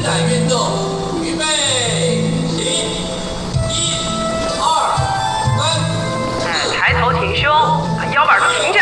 展运动，预备，起！1、2、3。 抬头挺胸，腰板都挺起